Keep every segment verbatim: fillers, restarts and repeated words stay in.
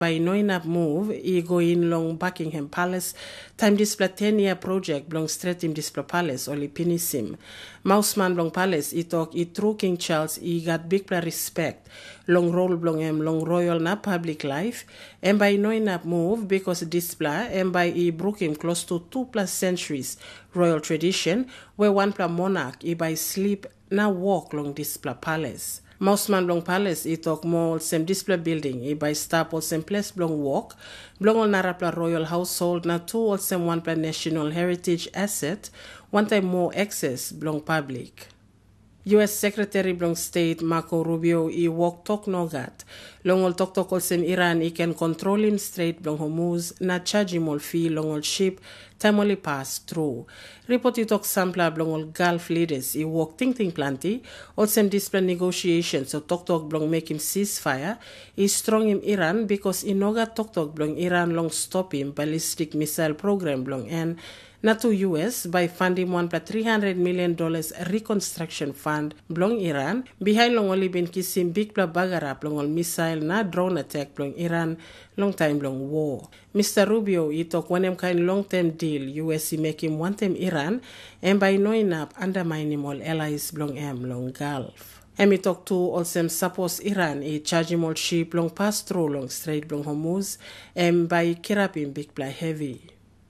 By Noinap move, he go in long Buckingham Palace, time display ten-year project belong straight in display palace, only pinisim. Mouseman long palace, he talk, he through King Charles, he got big respect, long role belong him, long royal na public life, and by Noinap move, because display, and by he broke him close to two plus centuries royal tradition, where one plus monarch, he by sleep, now walk long display palace. Mouseman Blong Palace, he talk more same display building, he by stop all same place Blong walk, Blong all narapla royal household, na two all same one pla national heritage asset, one time more access Blong public. U S Secretary Blong State Marco Rubio, he walk talk no gat. Long all talk talk all same Iran, he can control him straight Blong Hormuz, na charge him all fee long all ship, time only pass through. Report he talk sampler Blong all Gulf leaders, he walk think think plenty, all same display negotiations, so talk talk Blong make him ceasefire, he strong him Iran because he no got talk talk Blong Iran long stop him ballistic missile program Blong and na to U S by funding one plus three hundred million dollars reconstruction fund belong Iran behind long only been kissing big bla bagarap long all missile na drone attack belong Iran long time long war. Mister Rubio he talk one them kind long term deal U S he make him one time Iran and by knowing up undermine him all allies belong him long Gulf. And he talk to also suppose Iran he charge him all ship long pass through long straight belong Hormuz and by kirapin big bla heavy.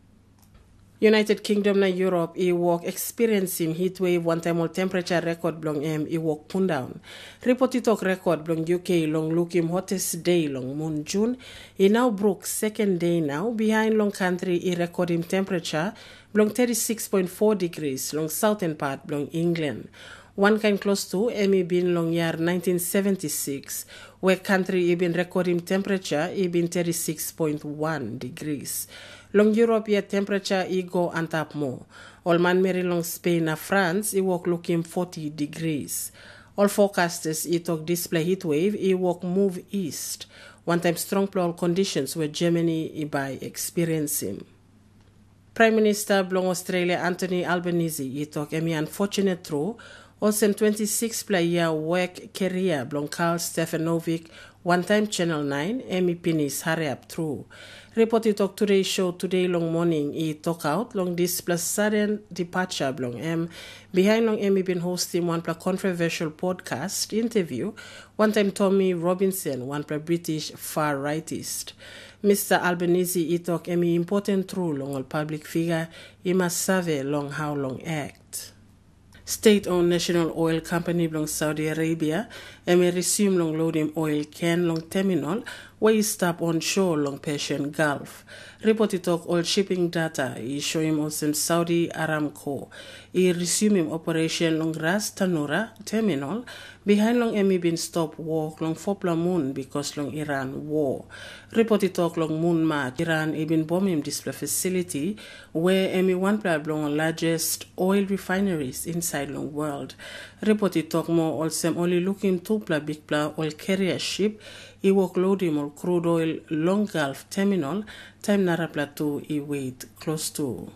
United Kingdom na Europe, he walk experiencing heat wave one time all temperature record belong em, he walk pun down. Report it talk record belong U K long look him hottest day long moon June. He now broke second day now behind long country he record him temperature belong thirty-six point four degrees long southern part belong England. One kind close to Emmy been long year nineteen seventy-six, where country he been recording temperature he been thirty-six point one degrees. Long Europe yet temperature he go and tap more. All man Mary long Spain and France he walk looking forty degrees. All forecasters he talk display heat wave he walk move east. One time strong plural conditions where Germany he by experiencing. Prime Minister Blong Australia Anthony Albanese he talk emi unfortunate through also twenty-six player work career Blong Karl Stefanovic one time Channel nine Emi Pinis hurry up through. Report he talk today's show today long morning he talk out long this plus sudden departure Blong M behind long Emi been hosting one plus controversial podcast interview one time Tommy Robinson one plus British far rightist. Mister Albanese he talk Emi important true long all public figure he must survey long how long act. State-owned national oil company belong Saudi Arabia and may resume long loading oil can long terminal where he stop on shore long Persian Gulf. Report it talk oil shipping data he show him also Saudi Aramco. He resume him operation long Ras Tanura terminal behind long Emi been stop work long Fopla Moon because long Iran war. Report it talk long Moon March Iran he been bombing display facility where Emi one plan long largest oil refineries inside long world. Report it talk more also only looking two pla big pla oil carrier ship he work load him all crude oil long Gulf terminal time Nara Plateau he wait close to.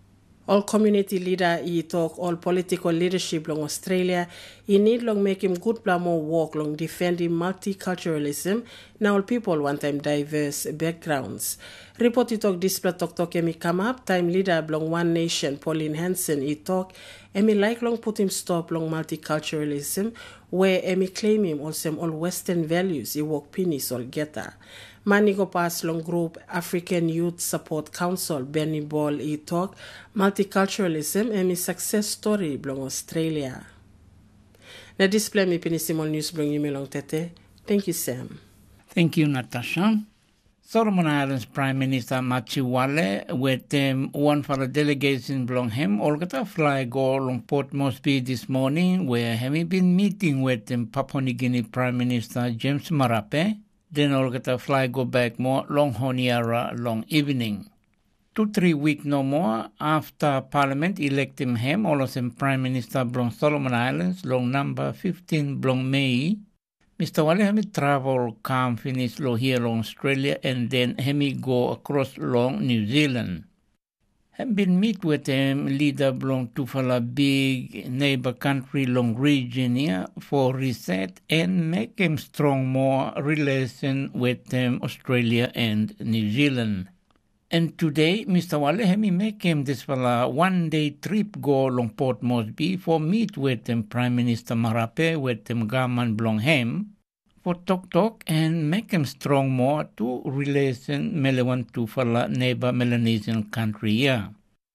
All community leader he talk all political leadership long Australia he need long make him good plan more work long defending multiculturalism now all people one time diverse backgrounds. Report he talk display talk talk emi come up time leader long One Nation Pauline Hanson he talk emi like long put him stop long multiculturalism where emi claim him also all Western values he work penis all geta. Manigo pass long group African Youth Support Council Benny Ball he talk multiculturalism and his success story belong Australia. Na display me pinisimol news belong you long tete. Thank you Sam. Thank you Natasha. Solomon Islands Prime Minister Machi Wale with um, one for the delegation belong him Olgata fly go along Port Moresby this morning where he been meeting with um, Papua New Guinea Prime Minister James Marape. Then all get a fly go back more long honiara long evening. Two, three weeks no more after Parliament elect him him, all of them Prime Minister Blong Solomon Islands, long number fifteen Blong May. Mister Wale hemi travel come finish lo here long Australia and then hemi go across long New Zealand. have been meet with them leader belong to a big neighbor country long region here for reset and make them strong more relation with them Australia and New Zealand. And today, Mister Wale hemi make him this fella one day trip go long Port Moresby for meet with them Prime Minister Marape with them government belong him for talk talk and make him strong more to relation melewan to fella neighbor Melanesian country here.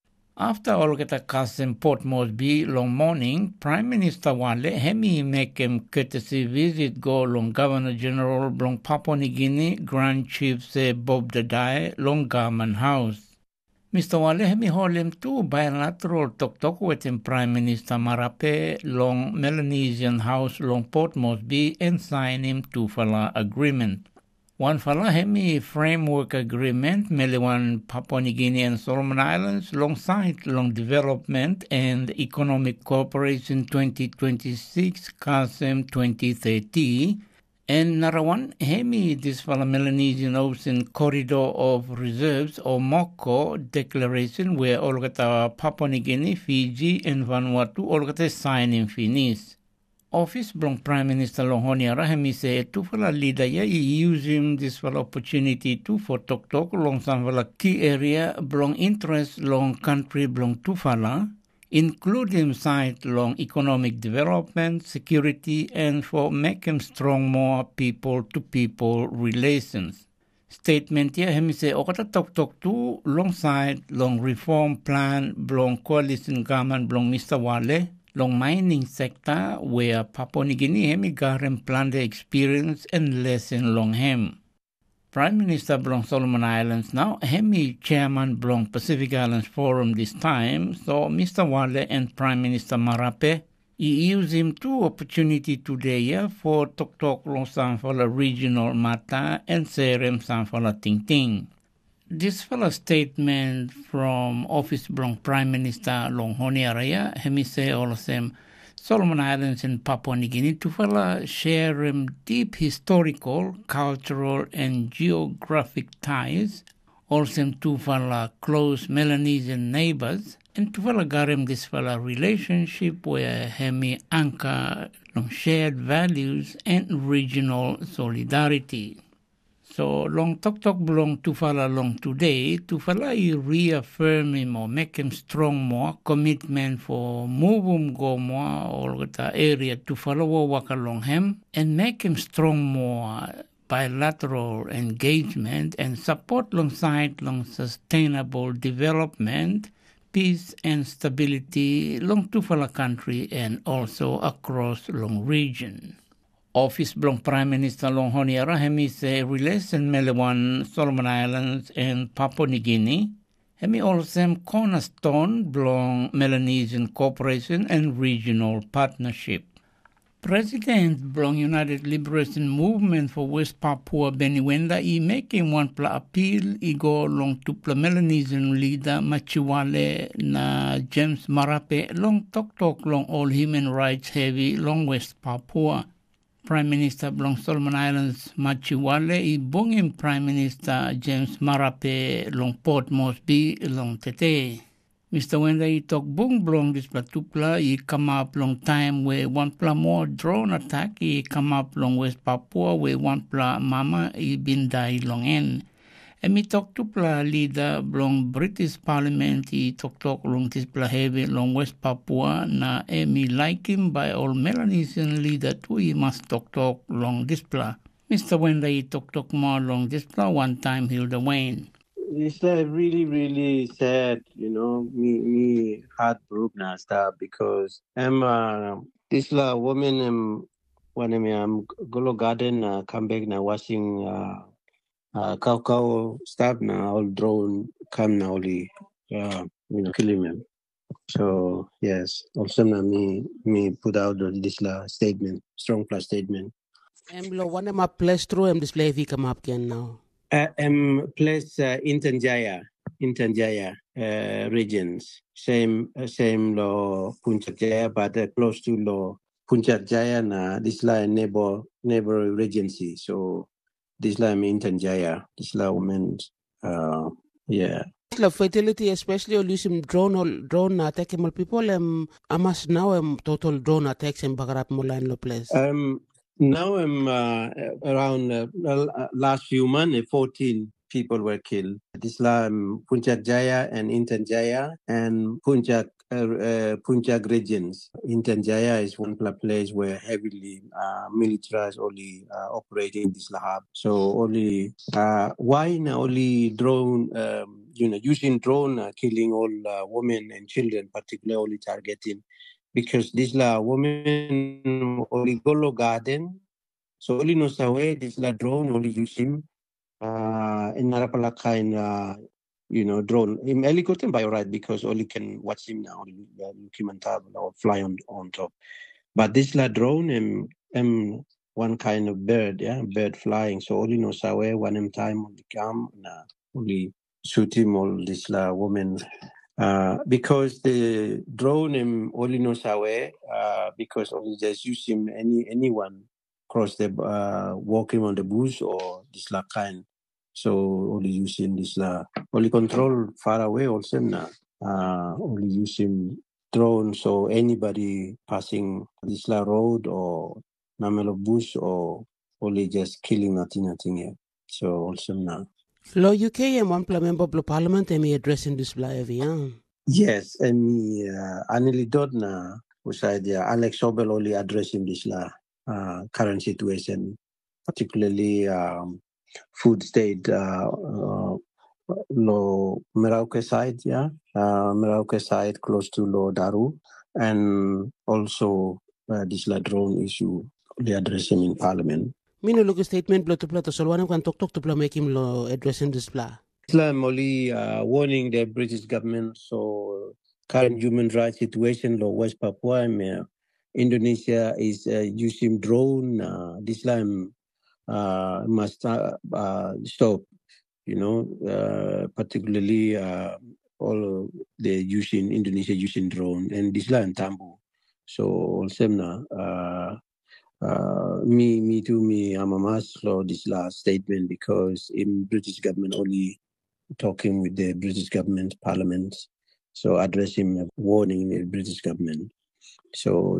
After all get a cousin Port Moresby long morning, Prime Minister Wale hemi make him courtesy visit go long Governor General long Papua New Guinea Grand Chief say Bob Dadai long Government House. Mister Wale hemi hold him two bilateral talk talk with him Prime Minister Marape long Melanesian House long Port Moresby and sign him two fala agreement. One fala hemi framework agreement melewan Papua New Guinea and Solomon Islands alongside long development and economic cooperation twenty twenty-six C A S E M twenty thirty and narawan hemi this fala Melanesian Ocean Corridor of Reserves or MOCO declaration where all kata Papua New Guinea, Fiji and Vanuatu all kata sign in finish. Office belong Prime Minister Longhoniara hemi say tu fala leader ya using this fala opportunity to for talk talk long some fala key area belong interest long country belong tu fala including side long economic development, security and for making strong more people to people relations. Statement ya hemi say okata talk talk tu long side long reform plan belong coalition government belong Mister Wale long mining sector where Papua New Guinea hemi garem plan the experience and lesson long hem. Prime Minister belong Solomon Islands now hemi chairman belong Pacific Islands Forum this time, so Mister Wale and Prime Minister Marape he use him two opportunity today yeah, for talk talk long some for the regional matter and serem some for the ting ting. This fella statement from Office belong Prime Minister Long Honiara hemi say all of them Solomon Islands and Papua New Guinea to fella share um, deep historical, cultural and geographic ties, also to fella close Melanesian neighbors, and to fella garem this fella relationship where hemi anchor long shared values and regional solidarity. So long talk talk belong to fala long today to fala you reaffirm him or make him strong more commitment for move him go more or the area to follow work along him and make him strong more bilateral engagement and support alongside long sustainable development, peace and stability long to fala country and also across long region. Office belong Prime Minister Long Honiara hemi say relation melewan Solomon Islands and Papua New Guinea hemi also cornerstone belong Melanesian cooperation and regional partnership. President belong United Liberation Movement for West Papua Beniwenda i making one pla appeal i go long to pla Melanesian leader Machiwale na James Marape long talk talk long all human rights heavy long West Papua. Prime Minister belong Solomon Islands Machiwale i bungin Prime Minister James Marape long Port Moresby long Tete. Mister Wenda i talk bung belong this platupla i come up long time where one pla more drone attack i come up long West Papua where one pla mama i been die long en. And me talk to pla leader belong British Parliament i talk talk long this pla heavy long West Papua na e me like him by all Melanesian leader too i must talk talk long this pla. Mister Wenda i talk talk more long this pla one time Hilda Wayne. It's uh, really, really sad, you know, me, me heartbroken and stuff because I'm uh, this uh, woman, um, when I'm um, Golo Garden, uh, come back now washing uh, uh, cow cow stuff now, all drone, come now, only, uh, you know, killing them. So, yes, also now me, me put out this uh, statement, strong plus statement. I'm lo one of my place through and display if come up again now. Uh, um, place uh, in Tanjaya, in Tanjaya uh, regions. Same, uh, same law Puncak Jaya, but uh, close to law Puncak Jaya na this line neighbor neighbor regency. So this line in Tanjaya, this line women uh, Yeah. La fatality, especially on using drone or drone attack more people, um, amas now um total drone attacks in Bagarap Mula in the place. Um, now I'm uh, around uh, well, uh, last few months, uh, fourteen people were killed. This um, Puncak Jaya and Intan Jaya and Puncak uh, uh, Puncak regions. Intan Jaya is one pla- place where heavily uh, militaries only uh, operating this lab. So only uh, why now only drone, um, you know, using drone uh, killing all uh, women and children, particularly targeting because these la women only go garden, so only no sawe this la drone only use him uh in narapala kind uh you know drone in helicopter by right because only can watch him now uh, him on top or fly on on top. But this la drone um, um one kind of bird, yeah, bird flying. So only no sawe one him time only come na only shoot him all this la woman uh, because the drone in only knows away uh, because only just use him any anyone cross the uh, walking on the bush or this la kind. So only using this la only control far away also na uh, only using drone so anybody passing this la road or namelo bush or only just killing nothing nothing here. So also now. Lo U K and one member of the parliament and me addressing this live, yeah. Yes, and me, uh, Anili Dodna, which I the Alex Obel only addressing this la, uh, current situation, particularly um, food state uh, uh, lo Merauke side, yeah, uh, Merauke side close to Lo Daru, and also uh, this la drone issue they addressing in Parliament. Mino look a statement blow to plot so one can talk talk to play make him lo addressing this blah. Islam only uh, warning the British government so current human rights situation in West Papua, uh, Indonesia is uh, using drone. Uh, this Islam uh, must uh, uh, stop. You know, uh, particularly uh, all the using Indonesia using drone and this Islam Tambu. So also uh, uh, me, me too, me, I'm a master this last statement because in British government only talking with the British government parliament, so addressing warning the British government. So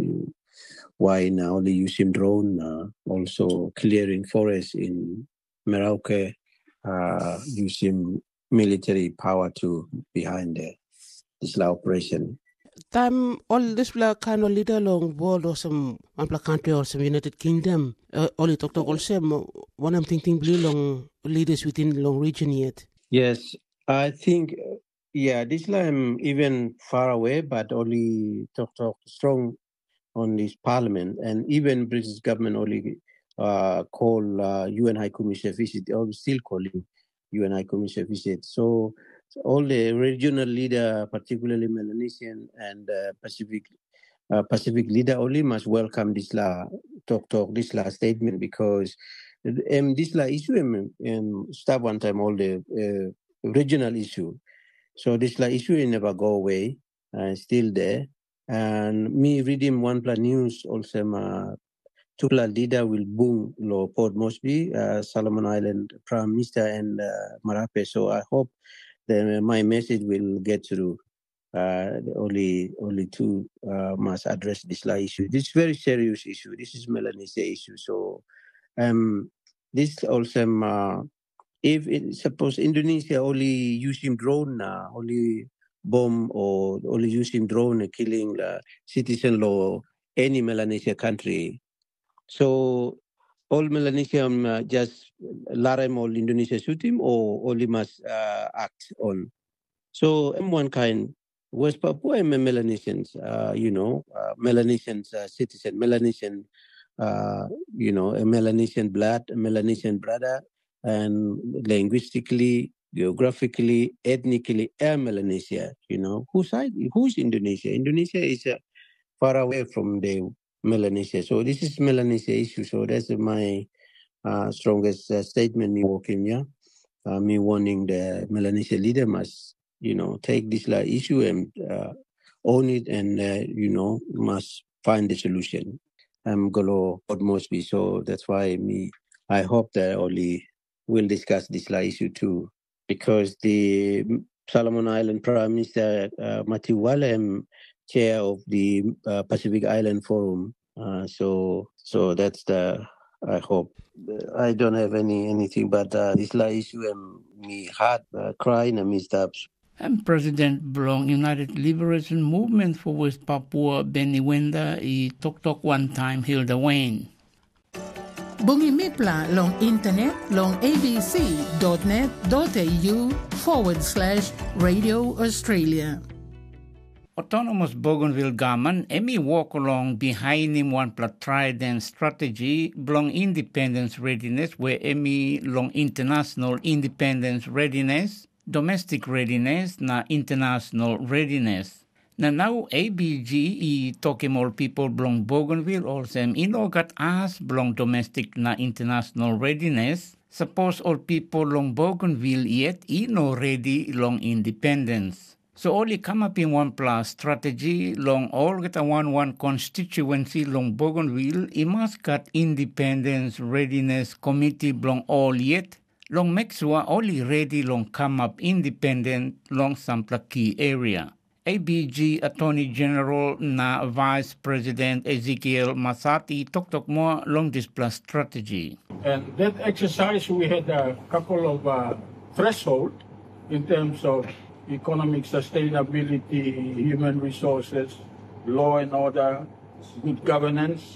why now they using drone, uh, also clearing forests in Merauke, uh, using military power to behind the this operation. Time all this blah kind of leader long world or some one country or some United Kingdom. Uh, only talk talk also one I'm thinking blue long leaders within long region yet. Yes, I think, yeah, this time even far away, but only talk talk strong on this parliament, and even British government only uh, call uh, U N High Commissioner visit, or still calling U N High Commissioner visit. So, so all the regional leader, particularly Melanesian and uh, Pacific uh, Pacific leader, only must welcome this la talk talk this la statement because um, this la issue um, um, start one time all the uh, regional issue. So this la issue never go away, uh, still there. And me reading one plan news also ma Tula leader will boom lo Port Moresby, uh, Solomon Island Prime Minister and uh, Marape. So I hope that my message will get through. Uh, only only two uh, must address this la issue. This is very serious issue. This is Melanesia issue. So um, this also uh, if it, suppose Indonesia only using drone now, only bomb or only using drone killing uh, citizen law any Melanesia country. So all Melanesia um, uh, just larem all Indonesia shoot him or only must uh, act on. So I'm one kind. West Papua and Melanesians, uh, you know, uh, Melanesians uh, citizen, Melanesian, uh, you know, a Melanesian blood, a Melanesian brother, and linguistically, geographically, ethnically, are Melanesia. You know, whose side? Who's Indonesia? Indonesia is uh, far away from the Melanesia. So this is Melanesia issue. So that's my uh, strongest uh, statement. Me walking, yeah, uh, me warning the Melanesia leader must, you know, take this like, issue and uh, own it, and uh, you know must find the solution. I'm gonna Port Moresby, so that's why me. I hope that only we'll discuss this like, issue too. because the Solomon Island Prime Minister uh, Matiwale am chair of the uh, Pacific Island Forum. Uh, so so that's the, I hope. I don't have any anything but uh, this la issue and me heart uh, crying and me stops. And President belong United Liberation Movement for West Papua, Benny Wenda, i Tok Tok one time Hilda Wayne. Bungi Mipla long internet long abc.net.au forward slash Radio Australia. Autonomous Bougainville government, Emmy walk along behind him one plus trident strategy, belong independence readiness, where Emmy long international independence readiness, domestic readiness, na international readiness. Na now A B G i talking all people belong Bougainville also ino got us belong domestic na international readiness. Suppose all people long Bougainville yet ino ready long independence. So only come up in one plus strategy long all get a one one constituency long Bougainville it must got independence readiness committee belong all yet. Long make sure only ready long come up independent long some key area. A B G Attorney General na Vice President Ezekiel Masati talk talk more long this plus strategy. And that exercise we had a couple of uh, thresholds in terms of economic sustainability, human resources, law and order, good governance.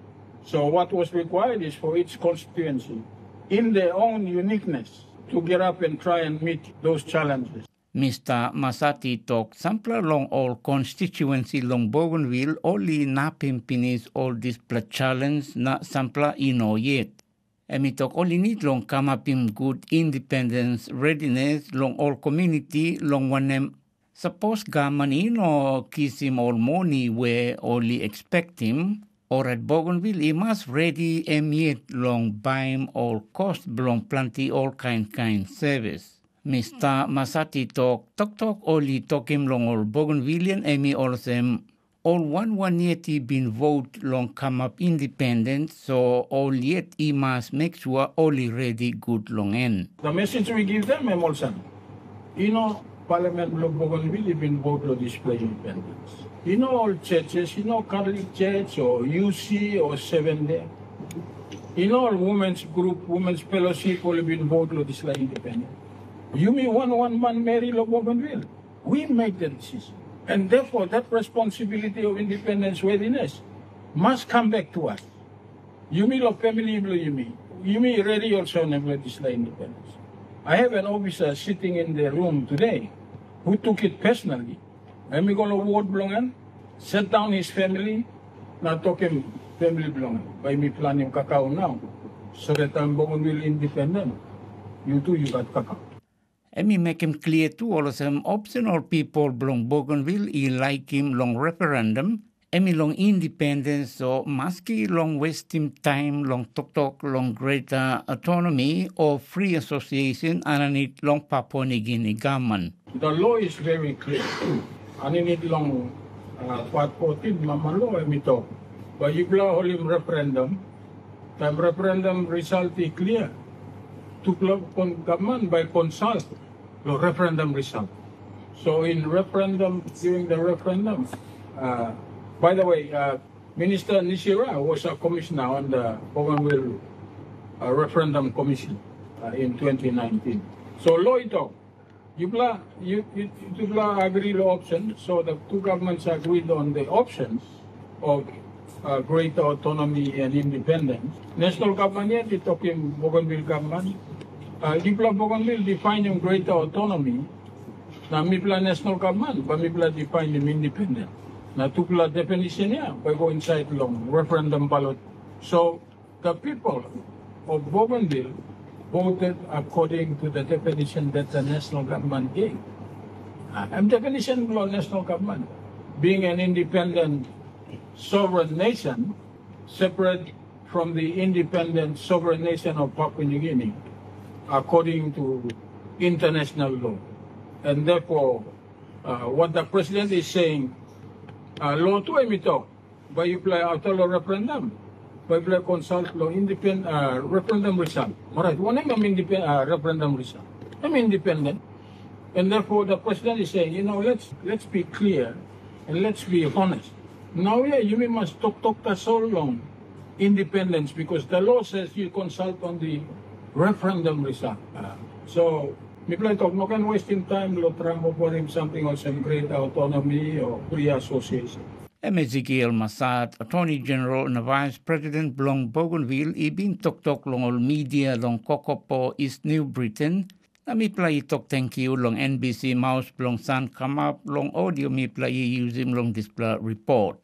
So what was required is for each constituency, in their own uniqueness, to get up and try and meet those challenges. Mister Masati talk sampler long all constituency long Bougainville only napim pinis all this challenge na sampler ino yet. Emi talk only need long come up in good independence readiness long all community long one them suppose government ino kiss him all money where only expect him or at Bougainville he must ready em yet long buy him all cost belong plenty all kind kind service. Mister Masati talk, talk talk only talk him long all Bougainvillean emi all them all one one yet he been vote long come up independent, so all yet he must make sure only ready good long end. The message we give them, Emolson, you know, Parliament long Bougainville been vote to display independence. You know all churches, you know Catholic Church or U C or Seven Day. You know all women's group, women's fellowship all been vote to display independence. You mean one one man marry lo Bougainville? We make the decision. And therefore that responsibility of independence readiness must come back to us. You mean lo family you mean. You mean ready also to display independence. I have an officer sitting in the room today who took it personally. And we go to ward belonging, set down his family, now talk him family belonging. By me planning cacao now. So that I'm Bougainville independent. You too, you got cacao. And me make him clear too, all of them optional people belong Bougainville, he like him long referendum, and me long independence, so maski long waste him time, long talk talk, long greater autonomy or free association, and I need long Papua New Guinea government. The law is very clear. And I need long part fourteen, mama law, I talk. But you blow all him referendum, time referendum result is clear. To government by consult the referendum result. So in referendum, during the referendum, uh, by the way, uh, Minister Nishira was a commissioner on the Bougainville uh, Referendum Commission uh, in twenty nineteen. So law ito, you bla you you you bla agree the option. So the two governments agreed on the options of uh, greater autonomy and independence. National government yet it talking Bougainville government. Uh, Dipla Bougainville define yung greater autonomy na mipla national government, but mipla define yung independent. Na tukla definition niya, by go inside long referendum ballot. So the people of Bougainville voted according to the definition that the national government gave. Uh, and definition of national government, being an independent sovereign nation, separate from the independent sovereign nation of Papua New Guinea, according to international law. And therefore, uh, what the president is saying, uh, law to emito, by you play auto referendum, by play consult law independent uh, referendum result. Alright, one name independent uh, referendum result. I'm independent. And therefore the president is saying, you know, let's let's be clear and let's be honest. Now, yeah, you must talk talk that so long independence because the law says you consult on the referendum result. Uh, so, me play talk, no can wasting time, lo trampo for him something or some great autonomy or free association. Ezekiel Massad, Attorney General and Vice President Blong Bougainville, ibin tok tok long all media long Kokopo East New Britain. Na mi play tok thank you long N B C Mouse Blong San come up long audio mi play using long display report.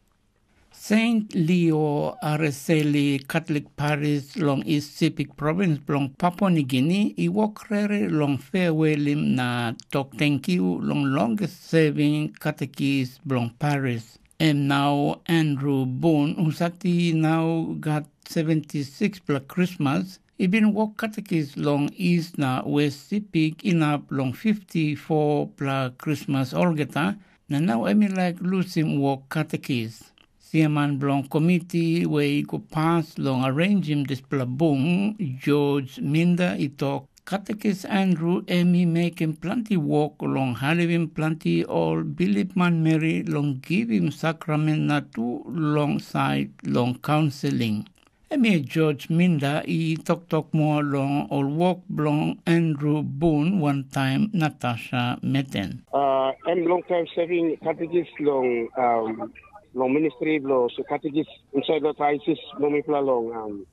Saint Leo Araceli Catholic Parish long East Sepik Province long Papua New Guinea i wokrere long farewellim na tok thank you long longest serving catechist long Paris. And now Andrew Boone, who sati now got seventy-six plus Christmas, he been walk catechist long East na West Sepik inap long fifty-four plus Christmas olgeta, na now I mean like losing walk catechist. Siaman Blong Committee where go pass long arrange him this plabung George Minda itok catechist Andrew Emmy make him plenty walk long have him plenty all Bishop Man Mary long give him sacrament na two long side long counseling. Emmy George Minda i talk talk more long all walk long Andrew Boone one time Natasha Meten. Uh, I'm long time serving catechist long um long ministry long so catechist inside the crisis long long um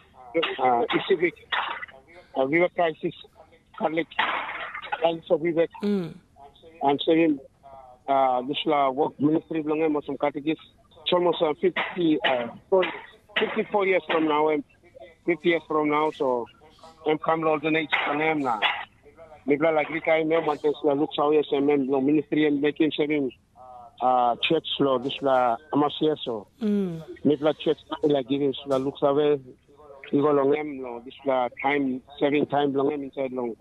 uh civic uh, Viva crisis Catholic and so Viva Mm. I'm serving uh this la work ministry long I'm some catechist it's almost uh, fifty uh fifty-four years from now and fifty years from now so I'm come all the next time now. Maybe like retire me want to look how yes I'm long ministry and making serving uh church law this la amasia so Mm. maybe like church like giving la looks away you go long em no this la time saving time long em inside long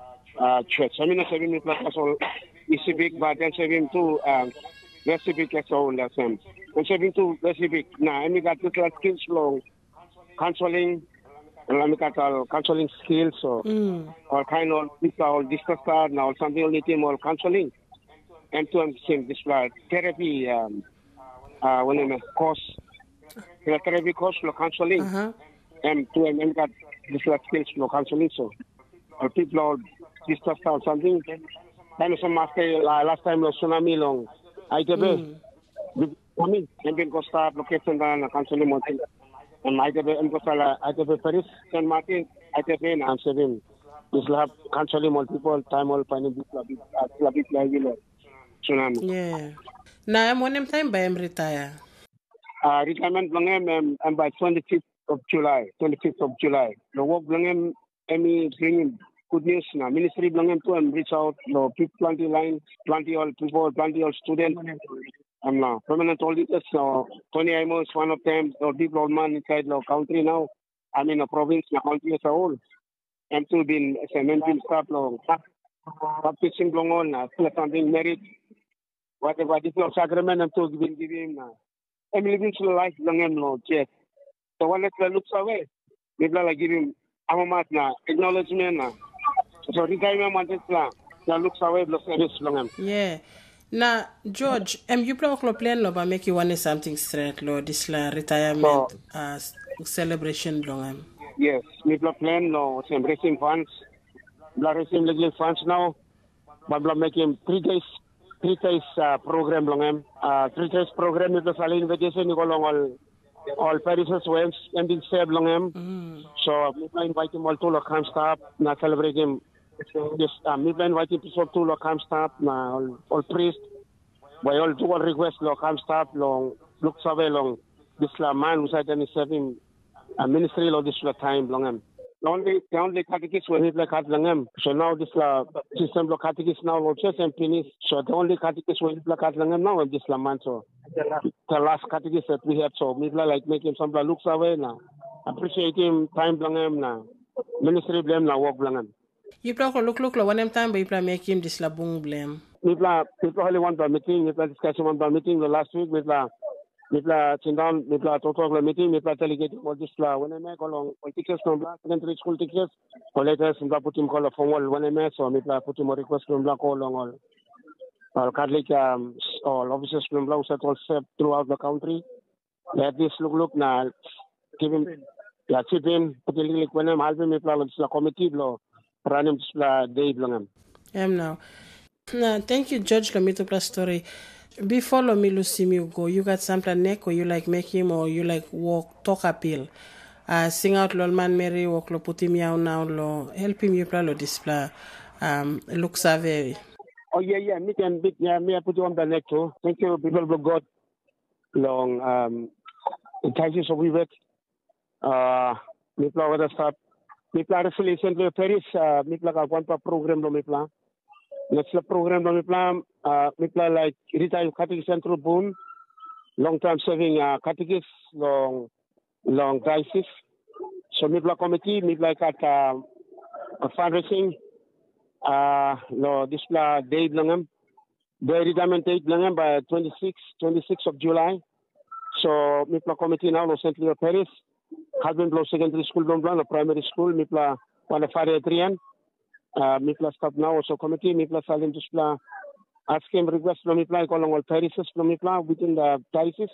uh church I mean saving me plus also is big but then saving too um very big as all the same and saving too very big now I mean got this like skills long counseling and I mean got all counseling skills so Mm. all kind of this all discuss now or something only team or counseling and to understand this like therapy um uh when I'm course the therapy course for counseling Uh-huh. and to and got this like skills for counseling so or people all discuss or something kind of some master uh, last time was tsunami long I T B Mm. I mean and then go start location down counseling mountain and I T B and go start I T B Paris Saint Martin I T B and I'm saving this lab counseling multiple time all finding this lab lab lab tsunami. Yeah. Na I'm one time by I'm retire. Uh, retirement long em um, um, by twenty-fifth of July, twenty-fifth of July. The work long em Emmy bringing good news now. Ministry long em to and reach out no people plenty line, plenty all people, plenty all students. I'm now permanent auditors. So Tony Imo is one of them. The people all man inside the country now. I'm in a province now country as a whole. And to been cementing stuff long. Practicing long on uh, something merit. Whatever this no sacrament and to give give him now. I'm living through life long and long, yes. So when it looks away, maybe I give him amamat na acknowledgement na. So retirement want this plan. That looks away, looks service long. Yeah. Na George, am you plan to plan lo ba make you want something straight lo this la retirement So, uh, celebration long am. yes, we plan no some raising funds. We raising legal funds now. But we making three days, three days uh, program long em. Uh, three days program with the salary invitation you go long all all parishes went and in save long em. Mm. So we invite him all to local staff na celebrate him. Yes, uh, we invite him to to local staff na all, all priest. By all do all request local staff long look survey long this la man who said any serving a ministry lo this la time long em. The only the only catechist we have like at long em. So now this la system lo catechist now lo just and finish. So the only catechist we have like at long em now is this la man so the last catechist that we have so we like make him some looks away now. Appreciate him time long em now. Ministry blame now work long em. You plan to look look lo one time but you plan make him this la bung blame. People people only want the meeting, people discussion one the meeting the last week with la Mipla Chindan, Mipla Total meeting, Mipla delegate all this la when I make along all tickets from black secondary school tickets, or letters and put him call a formal when I met, so Mipla put him a request from black all along all. All Catholic um, all officers from black set all set throughout the country. Let this look look now, give him yeah, chip in, particularly when I'm helping Mipla la committee law, run him la day long. Um, now. No, thank you, George Lomito plus story. Before Lomilu see me go, you got something neck or you like make him or you like walk talk appeal. Uh sing out lo man Mary walk lo put him out now lo help him you plan lo display um look savvy. Oh yeah, yeah, me can big yeah, me I put you on the neck too. Thank you, people of God. Long um thank you so we work. Uh me plan what start. Me plan affiliation to Paris, uh me plan a one program lo me plan. Next program on the plan, uh, we plan like retired catechist central boon, long time serving uh, catechist, long, long diocese. So we plan committee, we like at uh, a fundraising, uh, no, this plan day langam, the retirement date langam by twenty-sixth of July. So we plan committee now, Los Angeles Paris, Calvin Blow Secondary School, Blom a primary school, we plan one of Fire Adrian. Uh, Mipla stop now also committee, Mipla Salim Displa ask him request from Mipla along all parishes from Mipla within the parishes.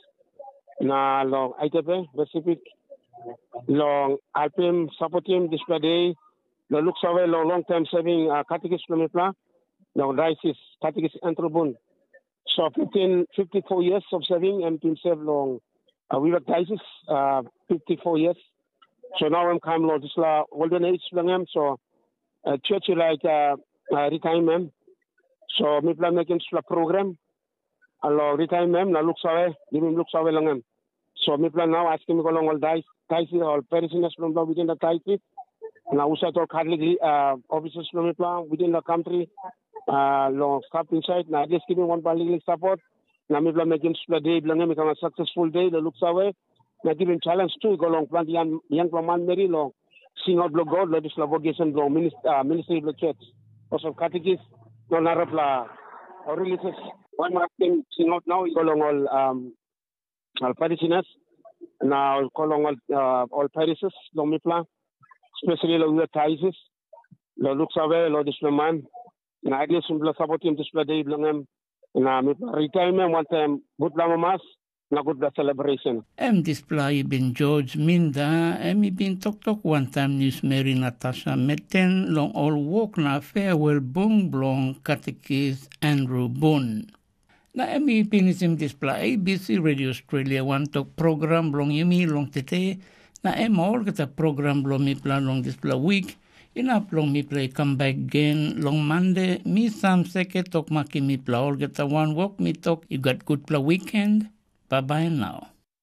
Na long I T P, Pacific, long Alpim support him display day, the looks away long long time serving uh, catechist from Mipla, long diocese, catechist Antrobun. So fifteen, fifty-four years of serving and to serve long. Uh, we were diocese, uh, fifty-four years. So now I'm come Lord Disla, olden age from him, so. Uh, church like uh, uh, retirement. So me plan making a program. Allo retirement na looks away, giving looks away lang. So me plan now asking me along all dice, dice all parishioners from the within the diocese. Now also all Catholic uh, officers from me plan within the country. Uh, long staff inside. Now just giving one legal support. Now me plan making a day lang become a successful day. The looks away. Now giving challenge too. Go long plan young young man very long. Sing out lo God, lo disla vocation lo ministry uh, ministry lo church. Also catechist, no narapla or religious. One more thing sing out now is along all um all parishioners. Now along all uh, all parishes lo mipla, especially lo we taises, lo looks away lo disla man. Na ideas simpla support him disla day langam. Na mipla retirement one time good lamamas. Na good celebration. Em display bin George Minda, em bin tok tok one time news Mary Natasha Meten long all walk na farewell bong blong catechist Andrew Boone. Na em bin isim display A B C Radio Australia one tok program blong yumi long tete, na em all kata program blong mi plan long display week, inap long mi play come back again long Monday, mi sam seke tok maki mi play all kata one walk mi tok, you got good play weekend. Bye-bye now.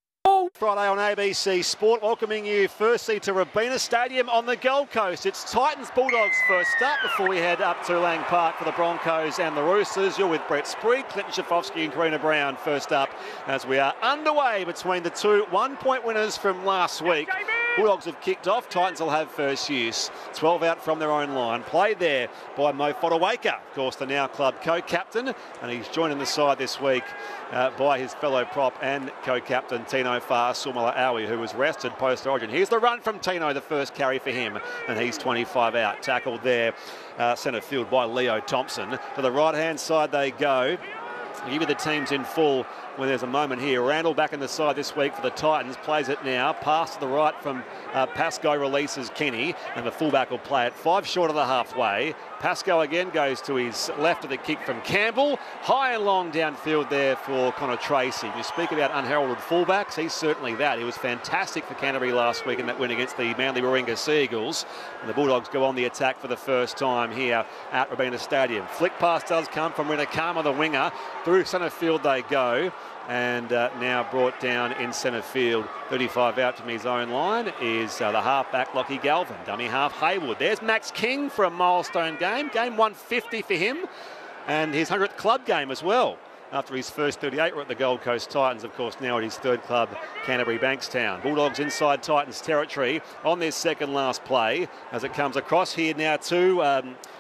Friday on A B C Sport, welcoming you firstly to Robina Stadium on the Gold Coast. It's Titans Bulldogs first up before we head up to Lang Park for the Broncos and the Roosters. You're with Brett Sprague, Clinton Schifofsky and Karina Brown first up as we are underway between the two one-point winners from last week. Bulldogs have kicked off. Titans will have first use. twelve out from their own line. Played there by Mo Fodawaker, of course, the now club co-captain, and he's joining the side this week uh, by his fellow prop and co-captain Tino Far Sumala Awi, who was rested post-origin. Here's the run from Tino, the first carry for him, and he's twenty-five out. Tackled there, uh, centre field by Leo Thompson. To the right-hand side they go. I'll give you the teams in full when there's a moment here. Randall back in the side this week for the Titans. Plays it now. Pass to the right from uh, Pascoe, releases Kenny, and the fullback will play it. Five short of the halfway. Pascoe again goes to his left of the kick from Campbell. High and long downfield there for Connor Tracy. You speak about unheralded fullbacks. He's certainly that. He was fantastic for Canterbury last week in that win against the Manly Warringah Seagulls. And the Bulldogs go on the attack for the first time here at Robina Stadium. Flick pass does come from Rinakama, the winger. Through centre field they go. And uh, now brought down in centre field, thirty-five out from his own line, is uh, the half-back Lockie Galvin. Dummy half Haywood. There's Max King for a milestone game. Game one fifty for him, and his hundredth club game as well. After his first thirty-eight were at the Gold Coast Titans, of course, now at his third club, Canterbury Bankstown. Bulldogs inside Titans territory on their second last play as it comes across here now to um,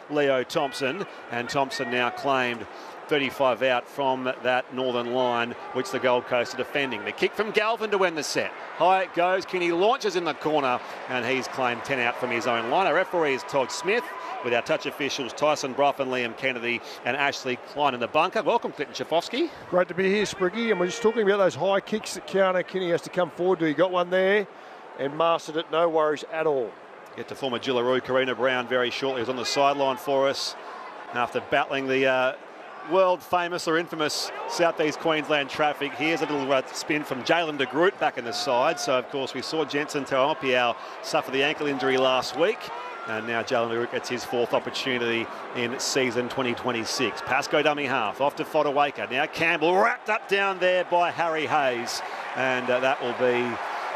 Leo Thompson, and Thompson now claimed thirty-five out from that northern line, which the Gold Coast are defending. The kick from Galvin to win the set. High it goes. Kinney launches in the corner, and he's claimed ten out from his own line. Our referee is Todd Smith, with our touch officials Tyson Brough and Liam Kennedy and Ashley Klein in the bunker. Welcome, Clinton Schifofsky. Great to be here, Spriggy. And we're just talking about those high kicks that Keanu Kinney has to come forward to. He got one there and mastered it. No worries at all. Get to former Jillaroo, Karina Brown, very shortly. Is on the sideline for us after battling the uh, world famous or infamous Southeast Queensland traffic. Here's a little uh, spin from Jalen de Groot back in the side. So, of course, we saw Jensen Tauopiao suffer the ankle injury last week. And now Jalen de Groot gets his fourth opportunity in season twenty twenty-six. Pascoe dummy half, off to Fodawaker. Now Campbell wrapped up down there by Harry Hayes. And uh, that will be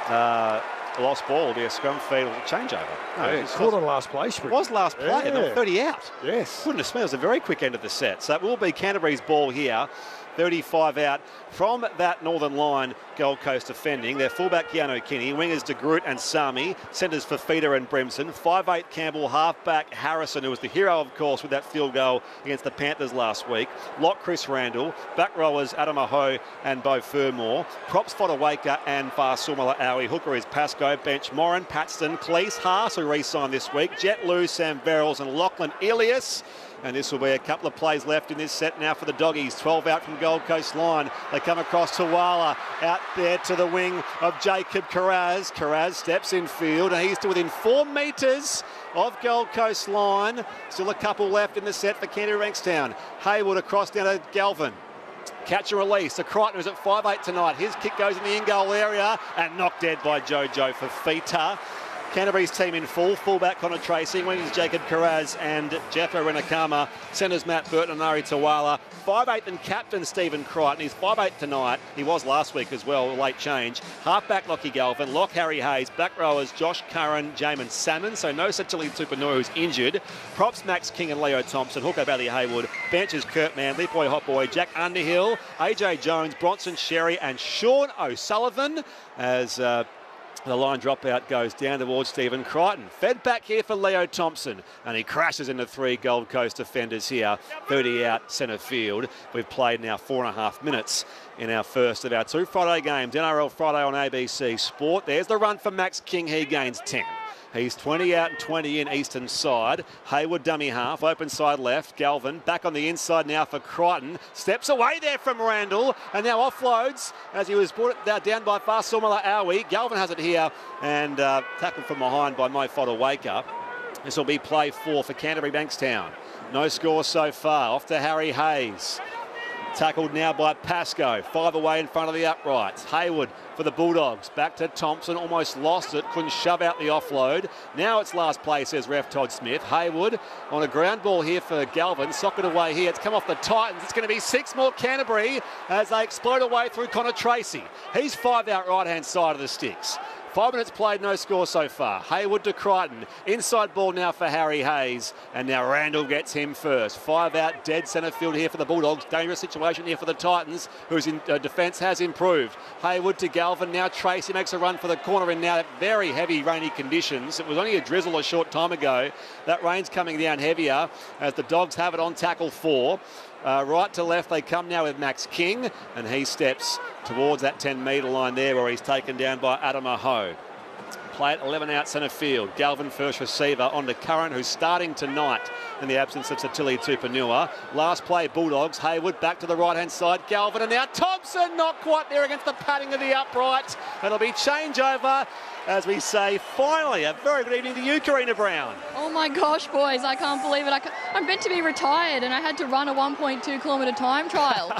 uh, a lost ball. Will be a scrum feed or changeover. No, yeah, caught on last play, Spriggy. It was last play, yeah. And they were thirty out. Yes. Goodness me, it was a very quick end of the set. So it will be Canterbury's ball here. thirty-five out from that northern line, Gold Coast defending. Their fullback Keanu Kinney, wingers de Groot and Sami, centres Fafita and Brimson, five eight Campbell, halfback Harrison, who was the hero, of course, with that field goal against the Panthers last week. Lock Chris Randall, back rowers Adam Aho and Beau Fermor, props Fodawaker and Farsumala Aui. Hooker is Pascoe, bench Moran, Paxton, Cleese, Haas, who re-signed this week, Jet Lou, Sam Verrills and Lachlan Elias. And this will be a couple of plays left in this set now for the Doggies. twelve out from Gold Coast line. They come across to Wala, out there to the wing of Jacob Carraz. Carraz steps in field, and he's to within four metres of Gold Coast line. Still a couple left in the set for Canterbury Bankstown. Haywood across down to Galvin. Catch and release. The Crichton who's at five eight tonight. His kick goes in the in-goal area and knocked dead by Jojo Fafita. Canterbury's team in full. Fullback Connor Tracy, wingers Jacob Carraz and Jethro Renakama. Centres Matt Burton and Ari Tawala. five eight and captain Stephen Crichton. He's five eight tonight. He was last week as well, late change. Halfback Lockie Galvin. Lock Harry Hayes. Back rowers Josh Curran, Jamin Salmon. So no Satili Tupanua, who's injured. Props Max King and Leo Thompson. Hooker Bailey Haywood. Benches Kurt Manley, Boy Hot Boy, Jack Underhill, A J Jones, Bronson Sherry and Sean O'Sullivan as uh, the line dropout goes down towards Stephen Crichton. Fed back here for Leo Thompson, and he crashes into three Gold Coast defenders here. thirty out centre field. We've played now four and a half minutes in our first of our two Friday games. N R L Friday on A B C Sport. There's the run for Max King. He gains ten. He's twenty out and twenty in eastern side. Haywood dummy half, open side left. Galvin back on the inside now for Crichton. Steps away there from Randall and now offloads as he was brought down by Farsumala Aui. Galvin has it here and uh, tackled from behind by Mo Fodawaker. This will be play four for Canterbury Bankstown. No score so far. Off to Harry Hayes. Tackled now by Pascoe. Five away in front of the uprights. Haywood for the Bulldogs. Back to Thompson. Almost lost it. Couldn't shove out the offload. Now it's last play, says ref Todd Smith. Haywood on a ground ball here for Galvin. Socket away here. It's come off the Titans. It's going to be six more Canterbury as they explode away through Connor Tracy. He's five out right-hand side of the sticks. Five minutes played, no score so far. Haywood to Crichton. Inside ball now for Harry Hayes. And now Randall gets him first. Five out, dead centre field here for the Bulldogs. Dangerous situation here for the Titans, whose in, uh, defence has improved. Haywood to Galvin. Now Tracy makes a run for the corner in now very heavy rainy conditions. It was only a drizzle a short time ago. That rain's coming down heavier as the Dogs have it on tackle four. Uh, right to left, they come now with Max King, and he steps towards that ten metre line there where he's taken down by Adam Aho. Play at eleven out centre field. Galvin first receiver on to Curran, who's starting tonight in the absence of Satili Tupanua. Last play, Bulldogs. Haywood back to the right-hand side. Galvin and now Thompson, not quite there against the padding of the upright. It'll be changeover. As we say, finally, a very good evening to you, Karina Brown. Oh my gosh, boys, I can't believe it. I ca- I'm meant to be retired and I had to run a one point two kilometre time trial.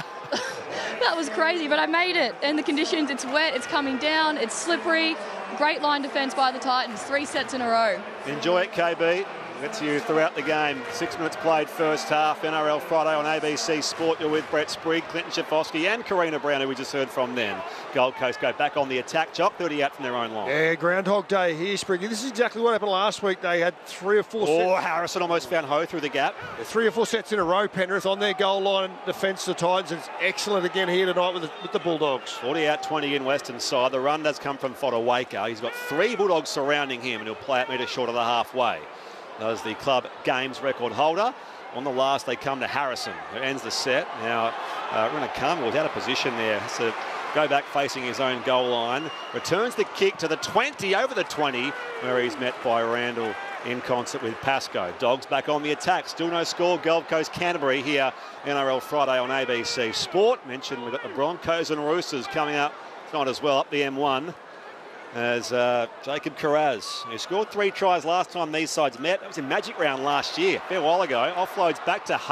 That was crazy, but I made it. And the conditions, it's wet, it's coming down, it's slippery. Great line defence by the Titans, three sets in a row. Enjoy it, K B. Gets you throughout the game. Six minutes played first half. N R L Friday on A B C Sport. You're with Brett Sprigg, Clinton Schifofsky and Karina Brown, who we just heard from then. Gold Coast go back on the attack. Jock, thirty out from their own line. Yeah, Groundhog Day here, Spriggy. This is exactly what happened last week. They had three or four oh, sets. Oh, Harrison almost found Ho through the gap. Three or four sets in a row, Penrith, on their goal line defence. The Titans is excellent again here tonight with the, with the Bulldogs. forty out, twenty in western side. The run does come from Fodawaker. He's got three Bulldogs surrounding him, and he'll play at metre short of the halfway. as the club games record holder. On the last, they come to Harrison, who ends the set. Now, uh, Runakama was out of position there, has to go back facing his own goal line. Returns the kick to the twenty, over the twenty, where he's met by Randall in concert with Pascoe. Dogs back on the attack. Still no score. Gold Coast Canterbury here, N R L Friday on A B C Sport. Mentioned we've got the Broncos and Roosters coming up tonight as well, up the M one. As uh, Jacob Carraz, who scored three tries last time these sides met. That was in Magic Round last year, a fair while ago. Offloads back to